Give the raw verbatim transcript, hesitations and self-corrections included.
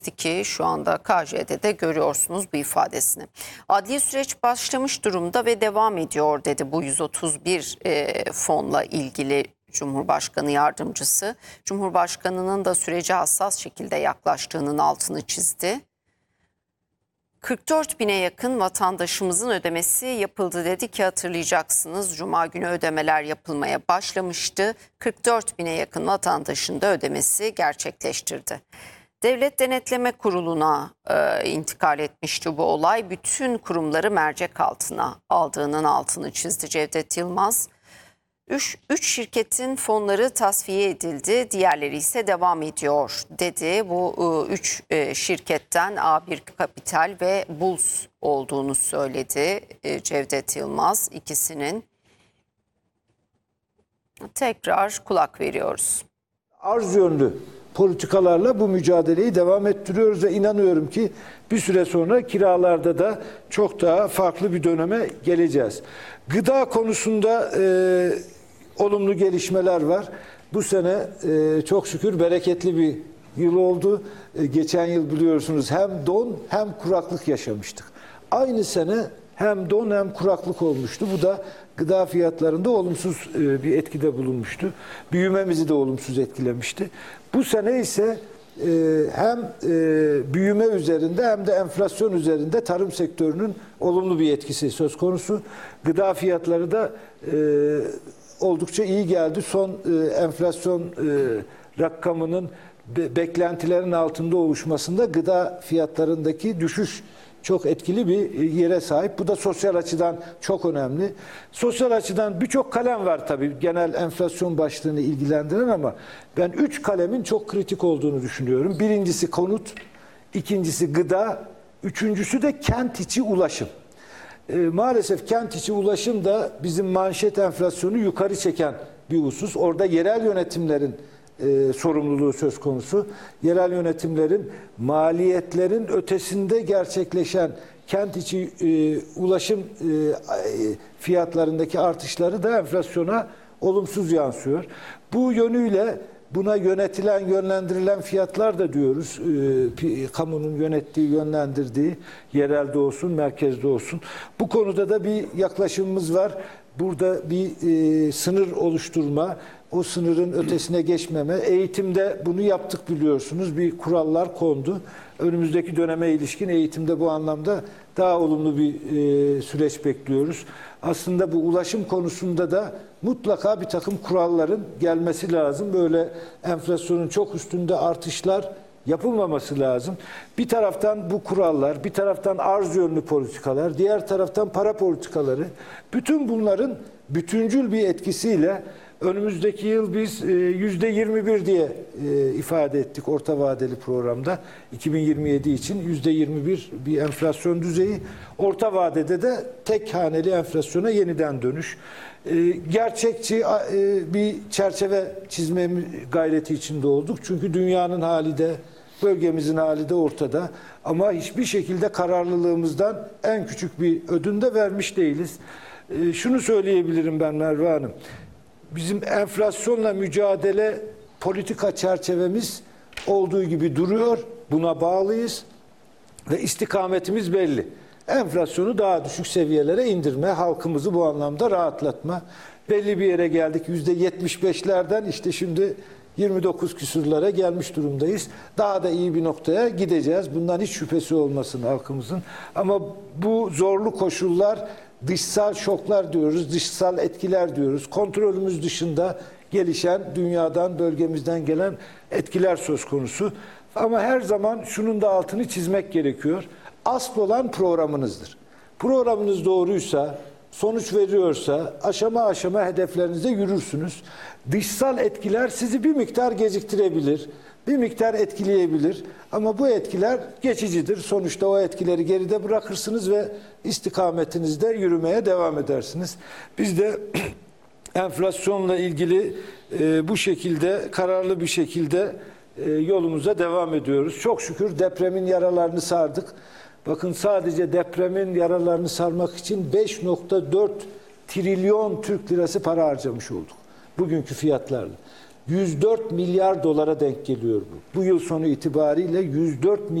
ki şu anda K J'de de görüyorsunuz bu ifadesini. Adli süreç başlamış durumda ve devam ediyor dedi bu yüz otuz bir e, fonla ilgili Cumhurbaşkanı Yardımcısı. Cumhurbaşkanının da sürece hassas şekilde yaklaştığının altını çizdi. kırk dört bine yakın vatandaşımızın ödemesi yapıldı dedi ki hatırlayacaksınız Cuma günü ödemeler yapılmaya başlamıştı. kırk dört bine yakın vatandaşın da ödemesi gerçekleştirdi. Devlet Denetleme Kurulu'na e, intikal etmişti bu olay. Bütün kurumları mercek altına aldığının altını çizdi Cevdet Yılmaz. Üç, üç şirketin fonları tasfiye edildi, diğerleri ise devam ediyor dedi. Bu e, üç e, şirketten A bir Kapital ve Bulls olduğunu söyledi e, Cevdet Yılmaz ikisinin. Tekrar kulak veriyoruz. Arz yönlü politikalarla bu mücadeleyi devam ettiriyoruz ve inanıyorum ki bir süre sonra kiralarda da çok daha farklı bir döneme geleceğiz. Gıda konusunda e, olumlu gelişmeler var. Bu sene e, çok şükür bereketli bir yıl oldu. E, geçen yıl biliyorsunuz hem don hem kuraklık yaşamıştık. Aynı sene hem don hem kuraklık olmuştu. Bu da gıda fiyatlarında olumsuz e, bir etkide bulunmuştu. Büyümemizi de olumsuz etkilemişti. Bu sene ise e, hem e, büyüme üzerinde hem de enflasyon üzerinde tarım sektörünün olumlu bir etkisi söz konusu. Gıda fiyatları da e, oldukça iyi geldi. Son e, enflasyon e, rakamının be, beklentilerin altında oluşmasında gıda fiyatlarındaki düşüş çok etkili bir yere sahip. Bu da sosyal açıdan çok önemli. Sosyal açıdan birçok kalem var tabii genel enflasyon başlığını ilgilendiren ama ben üç kalemin çok kritik olduğunu düşünüyorum. Birincisi konut, ikincisi gıda, üçüncüsü de kent içi ulaşım. E, maalesef kent içi ulaşım da bizim manşet enflasyonu yukarı çeken bir husus. Orada yerel yönetimlerin E, sorumluluğu söz konusu. Yerel yönetimlerin maliyetlerin ötesinde gerçekleşen kent içi e, ulaşım e, fiyatlarındaki artışları da enflasyona olumsuz yansıyor. Bu yönüyle buna yönetilen, yönlendirilen fiyatlar da diyoruz. E, kamunun yönettiği, yönlendirdiği, yerelde olsun, merkezde olsun. Bu konuda da bir yaklaşımımız var. Burada bir e, sınır oluşturma, o sınırın ötesine geçmeme. Eğitimde bunu yaptık biliyorsunuz. Bir kurallar kondu. Önümüzdeki döneme ilişkin eğitimde bu anlamda daha olumlu bir e, süreç bekliyoruz. Aslında bu ulaşım konusunda da mutlaka bir takım kuralların gelmesi lazım. Böyle enflasyonun çok üstünde artışlar yapılmaması lazım. Bir taraftan bu kurallar, bir taraftan arz yönlü politikalar, diğer taraftan para politikaları, bütün bunların bütüncül bir etkisiyle önümüzdeki yıl biz yüzde yirmi bir diye ifade ettik orta vadeli programda. iki bin yirmi yedi için yüzde yirmi bir bir enflasyon düzeyi. Orta vadede de tek haneli enflasyona yeniden dönüş. Gerçekçi bir çerçeve çizme gayreti içinde olduk. Çünkü dünyanın hali de, bölgemizin hali de ortada. Ama hiçbir şekilde kararlılığımızdan en küçük bir ödün de vermiş değiliz. Şunu söyleyebilirim ben Merve Hanım. Bizim enflasyonla mücadele politika çerçevemiz olduğu gibi duruyor. Buna bağlıyız ve istikametimiz belli. Enflasyonu daha düşük seviyelere indirme, halkımızı bu anlamda rahatlatma. Belli bir yere geldik. yüzde yetmiş beşlerden işte şimdi yirmi dokuz küsurlara gelmiş durumdayız. Daha da iyi bir noktaya gideceğiz. Bundan hiç şüphesi olmasın halkımızın. Ama bu zorlu koşullar, dışsal şoklar diyoruz, dışsal etkiler diyoruz. Kontrolümüz dışında gelişen, dünyadan, bölgemizden gelen etkiler söz konusu. Ama her zaman şunun da altını çizmek gerekiyor. Asıl olan programınızdır. Programınız doğruysa, sonuç veriyorsa aşama aşama hedeflerinize yürürsünüz. Dışsal etkiler sizi bir miktar geciktirebilir, bir miktar etkileyebilir. Ama bu etkiler geçicidir. Sonuçta o etkileri geride bırakırsınız ve istikametinizde yürümeye devam edersiniz. Biz de enflasyonla ilgili e, bu şekilde kararlı bir şekilde e, yolumuza devam ediyoruz. Çok şükür depremin yaralarını sardık. Bakın sadece depremin yaralarını sarmak için beş nokta dört trilyon Türk lirası para harcamış olduk. Bugünkü fiyatlarla. yüz dört milyar dolara denk geliyor bu. Bu yıl sonu itibariyle yüz dört